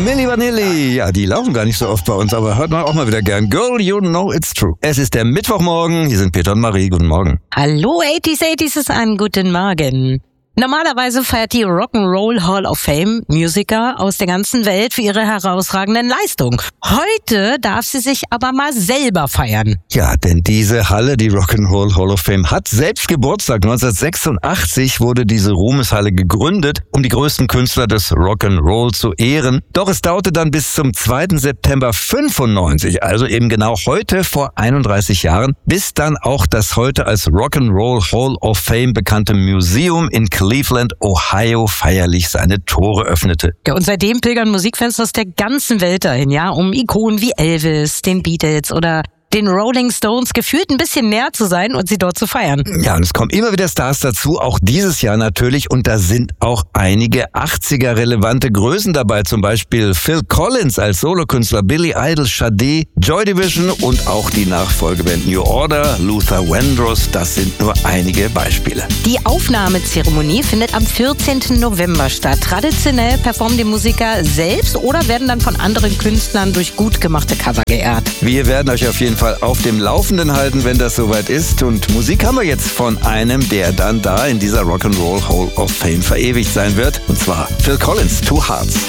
Milli Vanilli. Ja, die laufen gar nicht so oft bei uns, aber hört man auch mal wieder gern. Girl, you know it's true. Es ist der Mittwochmorgen. Hier sind Peter und Marie. Guten Morgen. Hallo 80s ist ein guten Morgen. Normalerweise feiert die Rock'n'Roll Hall of Fame Musiker aus der ganzen Welt für ihre herausragenden Leistungen. Heute darf sie sich aber mal selber feiern. Ja, denn diese Halle, die Rock'n'Roll Hall of Fame, hat selbst Geburtstag. 1986 wurde diese Ruhmeshalle gegründet, um die größten Künstler des Rock'n'Roll zu ehren. Doch es dauerte dann bis zum 2. September 95, also eben genau heute vor 31 Jahren, bis dann auch das heute als Rock'n'Roll Hall of Fame bekannte Museum in Cleveland, Ohio, feierlich seine Tore öffnete. Ja, und seitdem pilgern Musikfans aus der ganzen Welt dahin, ja, um Ikonen wie Elvis, den Beatles oder den Rolling Stones gefühlt ein bisschen näher zu sein und sie dort zu feiern. Ja, und es kommen immer wieder Stars dazu, auch dieses Jahr natürlich. Und da sind auch einige 80er relevante Größen dabei, zum Beispiel Phil Collins als Solokünstler, Billy Idol, Sade, Joy Division und auch die Nachfolgeband New Order, Luther Vandross. Das sind nur einige Beispiele. Die Aufnahmezeremonie findet am 14. November statt. Traditionell performen die Musiker selbst oder werden dann von anderen Künstlern durch gut gemachte Cover geehrt. Wir werden euch auf jeden Fall auf dem Laufenden halten, wenn das soweit ist. Und Musik haben wir jetzt von einem, der dann da in dieser Rock'n'Roll Hall of Fame verewigt sein wird. Und zwar Phil Collins, Two Hearts.